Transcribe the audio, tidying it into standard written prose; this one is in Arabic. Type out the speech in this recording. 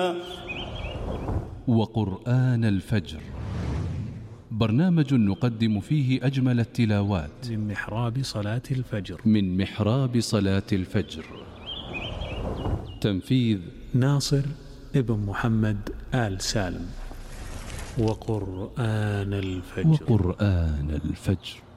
وقرآن الفجر، برنامج نقدم فيه أجمل التلاوات من محراب صلاة الفجر. تنفيذ ناصر ابن محمد آل سالم. وقرآن الفجر.